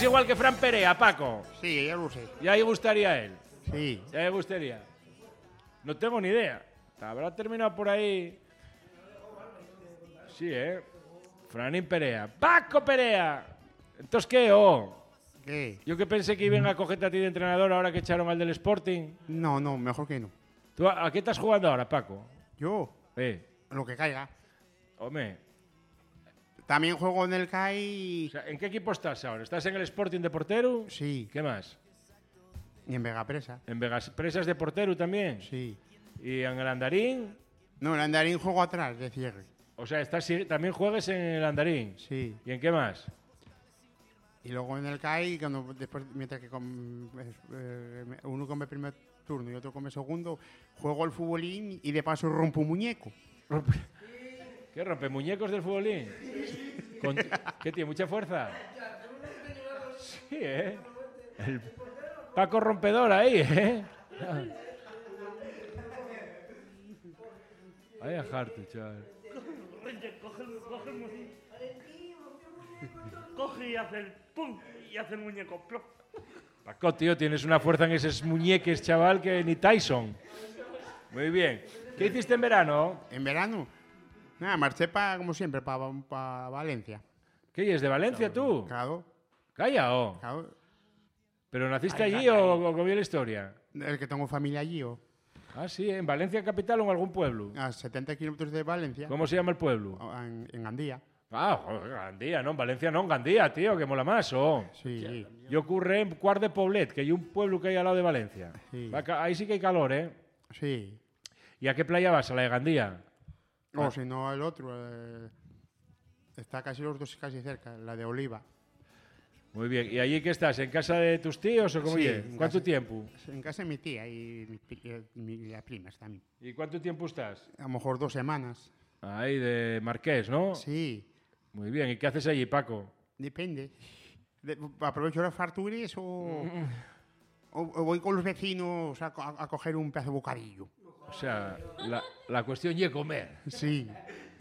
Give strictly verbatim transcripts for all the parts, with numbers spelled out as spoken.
igual que Fran Perea, Paco. Sí, ya lo sé. Ya ahí gustaría a él. Sí. Ya me gustaría. No tengo ni idea. Habrá terminado por ahí. Sí, ¿eh? Franín Perea. ¡Paco Perea! ¿Entonces qué, oh? ¿Qué? Yo que pensé que iban a cogerte a ti de entrenador ahora que echaron al del Sporting. No, no, mejor que no. ¿Tú a, a qué estás jugando ahora, Paco? Yo, Eh, lo que caiga. hombre. También juego en el C A I. O sea, ¿en qué equipo estás ahora? ¿Estás en el Sporting de portero? Sí. ¿Qué más? Y en Vegapresa. ¿En Vegas Presas de portero también? Sí. ¿Y en el Andarín? No, el Andarín juego atrás, de cierre. O sea, estás, también juegas en el Andarín. Sí. ¿Y en qué más? Y luego en el C A I, cuando, después, mientras que com, eh, uno come primer turno y otro come segundo, juego al futbolín y de paso rompo un muñeco. Rompe. ¿Qué rompe? ¿Muñecos del futbolín? Con, ¿Qué tiene? ¿Mucha fuerza? Sí, ¿eh? El Paco rompedor ahí, ¿eh? Vaya harto, chaval. Coge, coge el muñeco. Coge y hace el pum y hace el muñeco. Plop. Paco, tío, tienes una fuerza en esos muñeques, chaval, que ni Tyson. Muy bien. ¿Qué hiciste en verano? ¿En verano? Nada, marché pa, como siempre para pa Valencia. ¿Qué es de Valencia tú? Claro. Calla, oh. Claro. ¿Pero naciste Ay, allí ay, o, ay. o cómo es la historia? El que tengo familia allí, ¿o? Ah, sí, ¿en Valencia capital o en algún pueblo? A setenta kilómetros de Valencia. ¿Cómo se llama el pueblo? En, en Gandía. Ah, joder, Gandía, no, en Valencia no, en Gandía, tío, que mola más, oh. Sí. Yo ocurre en Cuart de Poblet, que hay un pueblo que hay al lado de Valencia. Sí. Va ca- Ahí sí que hay calor, ¿eh? Sí. ¿Y a qué playa vas? ¿A la de Gandía? O si no, el otro. eh, está casi los dos casi cerca, la de Oliva. Muy bien. ¿Y allí qué estás? ¿En casa de tus tíos o cómo Sí, es? en ¿Cuánto casa. tiempo? En casa de mi tía y mi, pri- eh, mi- las primas también. ¿Y cuánto tiempo estás? A lo mejor dos semanas. Ahí de Marqués, ¿no? Sí, Muy bien. ¿Y qué haces allí, Paco? depende. De- aprovecho las farturas o, o, o voy con los vecinos a, co- a- a coger un pedazo de bocadillo. O sea, la, la cuestión es comer. Sí.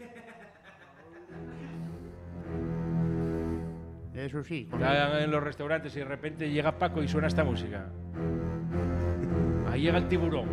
Eso sí. con- Están en los restaurantes y de repente llega Paco y suena esta música. Ahí llega el tiburón.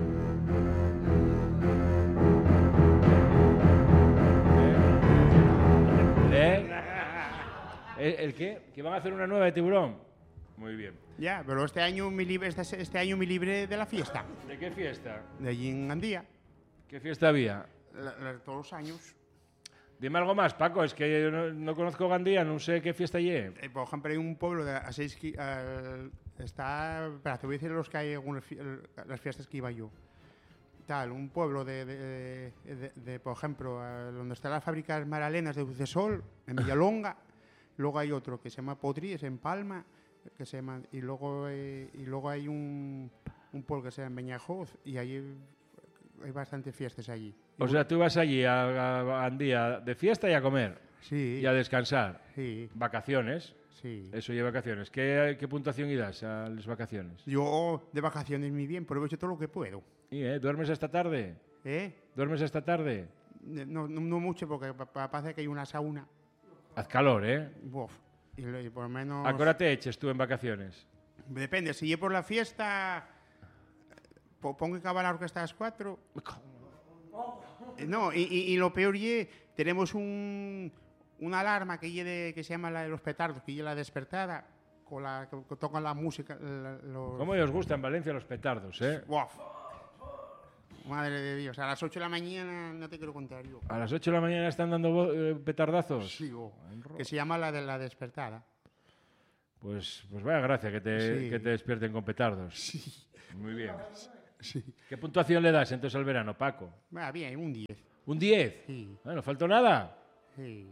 ¿Eh? ¿Eh? ¿El qué? ¿Que van a hacer una nueva de tiburón? Muy bien. Ya, pero este año me libre, este, este año me libre de la fiesta. ¿De qué fiesta? De allí en Gandía. ¿Qué fiesta había? La- la- todos los años. Dime algo más, Paco. Es que yo no, no conozco Gandía, no sé qué fiesta hay. Eh, por ejemplo, hay un pueblo de a seis ki- al- está. Espera, te voy a decir los que hay algunas fie- las fiestas que iba yo. Tal, un pueblo de, de, de- de, por ejemplo, a donde están las fábricas maralenas de Ucesol, en Villalonga. Luego hay otro que se llama Potries, en Palma, que se llama, y luego eh, y luego hay un, un pueblo que se llama Beñajoz y ahí hay bastantes fiestas allí. O sea, tú vas allí a, a Gandía de fiesta y a comer. Sí. Y a descansar. Sí. Vacaciones. Sí. Eso y vacaciones. ¿Qué, qué puntuación y das a las vacaciones? Yo de vacaciones muy bien, aprovecho todo lo que puedo. ¿Y, eh? ¿Duermes esta tarde? ¿Eh? ¿Duermes esta tarde? No, no, no mucho porque pa- pa- parece que hay una sauna. Haz calor, ¿eh? Uf, y, lo- y por lo menos... ¿A qué hora te eches tú en vacaciones? Depende, si yo por la fiesta po- pongo que acabar la orquesta a las cuatro. Eh, No, y, y- y lo peor es, tenemos un, una alarma que, lle de- que se llama la de los petardos, que es la despertada, con la que, que tocan la música. la- los- ¿Cómo os gustan en Valencia los petardos, eh? Uf. Madre de Dios, a las ocho de la mañana no te quiero contar yo. ¿A las ocho de la mañana están dando vo- eh, petardazos? Sí, oh, que se llama la de la despertada. Pues, pues vaya gracia que te, Sí. que te despierten con petardos. Sí. Muy bien. Sí. ¿Qué puntuación le das entonces al verano, Paco? Va bien, un diez. ¿Un diez? Sí. Bueno, faltó nada. Sí.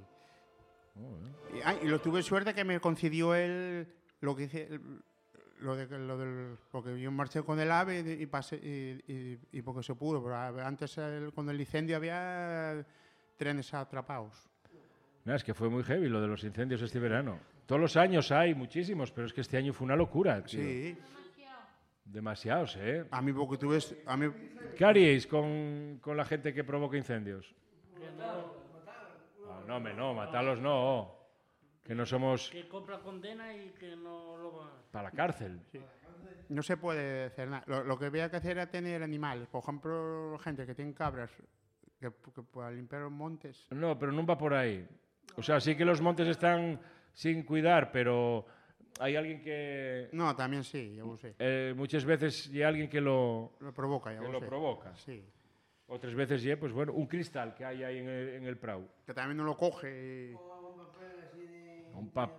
Y, ah, y lo tuve suerte que me concedió él lo que hice, el- lo de, lo del, porque yo marché con el AVE y pasé y, y- y porque se pudo, pero a- antes el- con el incendio había trenes atrapados. Nada, es que fue muy heavy lo de los incendios este verano. Todos los años hay muchísimos, pero es que este año fue una locura, tío. Sí. Demasiados, ¿eh? A mí porque tuve a mí ¿Qué haríais con, con la gente que provoca incendios? Ah, no, hombre, no, matarlos no. Que no somos Que compra condena y que no lo va. para la cárcel. No se puede hacer nada. Lo, lo que había que hacer era tener animales. Por ejemplo, gente que tiene cabras que, que para limpiar los montes. No, pero no va por ahí. O sea, sí que los montes están sin cuidar, pero hay alguien que... No, también sí, ya lo sé. eh, muchas veces hay alguien que lo, Lo provoca, ya que lo lo sé. provoca. Sí. Otras veces ya, pues bueno, un cristal que hay ahí en el, en el prau. Que también no lo coge. Un pap.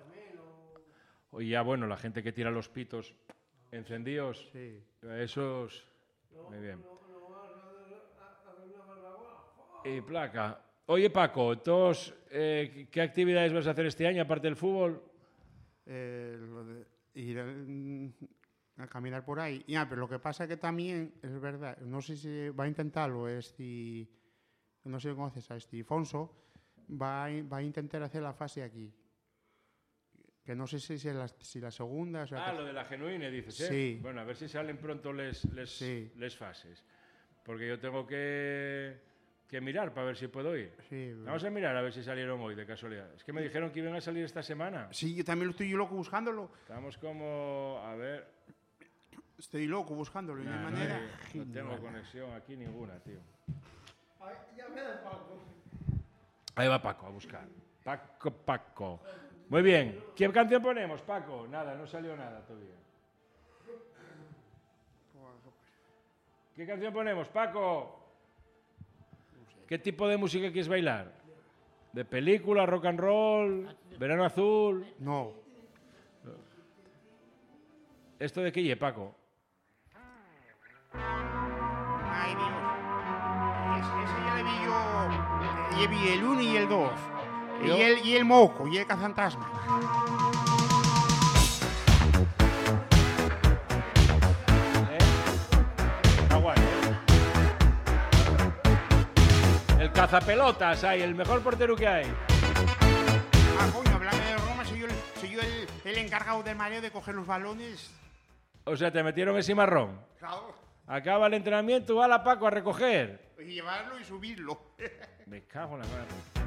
O ya, bueno, la gente que tira los pitos encendidos, Sí. esos... Muy bien. Y placa. Oye, Paco, entonces, eh, ¿qué actividades vas a hacer este año aparte del fútbol? Eh, lo de ir a, a caminar por ahí. Ya, pero lo que pasa que también, es verdad, no sé si va a intentarlo este, no sé si conoces a este Fonso, va a, va a intentar hacer la fase aquí. Que no sé si es la, si la segunda... O sea, Ah, que- lo de la genuina, dices, ¿eh? Sí. Bueno, a ver si salen pronto les, les, Sí. les fases. Porque yo tengo que, que mirar para ver si puedo ir. sí, Vamos a mirar a ver si salieron hoy, de casualidad. Es que me dijeron que iban a salir esta semana. sí, yo también lo estoy loco buscándolo. Estamos como... A ver... Estoy loco buscándolo. y no hay Nah, no, manera. hay- no tengo conexión aquí ninguna, tío. Ahí va Paco a buscar. Paco, Paco. Muy bien. ¿Qué canción ponemos, Paco? Nada, no salió nada todavía. ¿Qué canción ponemos, Paco? ¿Qué tipo de música quieres bailar? ¿De película, rock and roll, verano azul? No. ¿Esto de qué lle, Paco? Ay, Dios. Ese, ese ya le vi yo. Ya vi el uno y el dos. Yo- Y el, y el moco, y el cazafantasma. ¿Eh? Está guay, ¿eh? El cazapelotas, hay, el mejor portero que hay. Ah, coño, hablando de Roma, soy yo, el, soy yo el, el encargado del mareo de coger los balones. O sea, te metieron ese marrón. Claro. Acaba el entrenamiento, va la Paco a recoger. Y llevarlo y subirlo. Me cago en la madre.